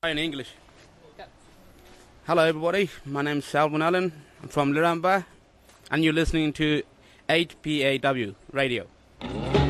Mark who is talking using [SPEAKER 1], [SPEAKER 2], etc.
[SPEAKER 1] In English. Hello everybody, my name is Salvin Allen. I'm from Liramba and you're listening to 8PAW Radio.